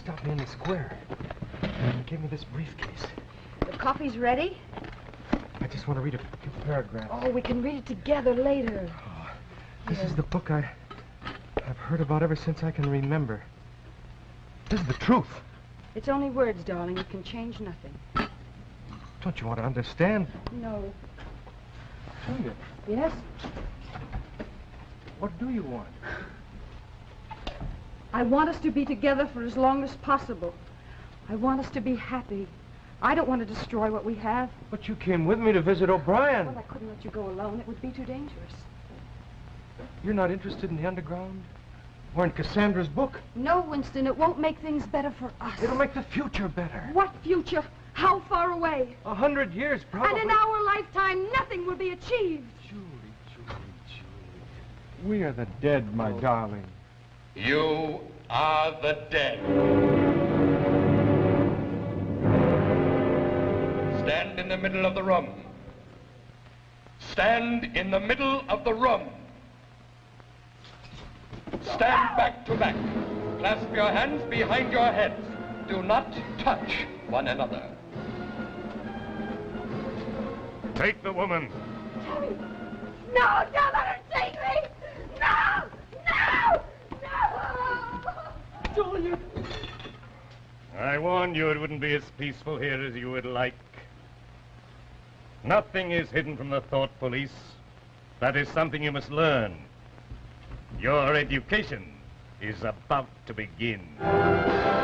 stopped me in the square. He gave me this briefcase. The coffee's ready? I just want to read a few paragraphs. Oh, we can read it together later. Oh, this is the book I've heard about ever since I can remember. This is the truth. It's only words, darling. It can change nothing. Don't you want to understand? No. Julia, Yes? what do you want? I want us to be together for as long as possible. I want us to be happy. I don't want to destroy what we have. But you came with me to visit O'Brien. Well, I couldn't let you go alone. It would be too dangerous. You're not interested in the underground? Or in Cassandra's book? No, Winston, it won't make things better for us. It'll make the future better. What future? How far away? 100 years, probably. And in our lifetime, nothing will be achieved. Julie. We are the dead, my darling. You are the dead. Stand in the middle of the room. Stand in the middle of the room. Stand back to back. Clasp your hands behind your heads. Do not touch one another. Take the woman. No, don't let her take me! No! No! No! Julia! I warned you it wouldn't be as peaceful here as you would like. Nothing is hidden from the thought police. That is something you must learn. Your education is about to begin.